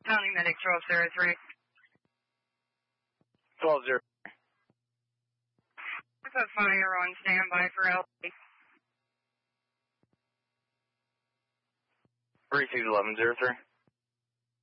County Medic 1203. 12-0. There's a fire on standby for LP. Received 11-03.